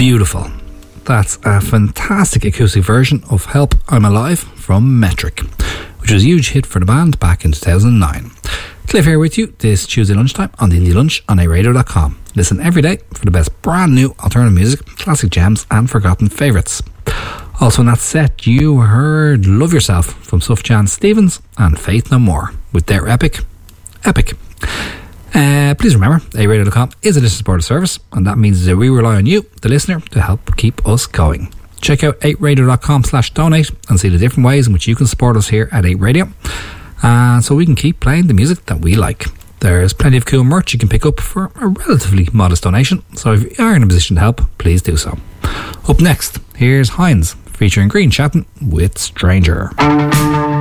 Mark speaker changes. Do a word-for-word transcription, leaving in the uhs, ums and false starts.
Speaker 1: Beautiful. That's a fantastic acoustic version of Help I'm Alive from Metric, which was a huge hit for the band back in two thousand nine. Cliff here with you this Tuesday lunchtime on the Indie Lunch on a radio dot com. Listen every day for the best brand new alternative music, classic gems and forgotten favourites. Also in that set you heard Love Yourself from Sufjan Stevens and Faith No More with their epic, Epic. Uh, please remember, a radio dot com is a listener supported service, and that means that we rely on you, the listener, to help keep us going. Check out eight radio dot com slash donate and see the different ways in which you can support us here at eight Radio, uh, so we can keep playing the music that we like. There's plenty of cool merch you can pick up for a relatively modest donation, so if you are in a position to help, please do so. Up next, here's Heinz featuring Green chatting with Stranger.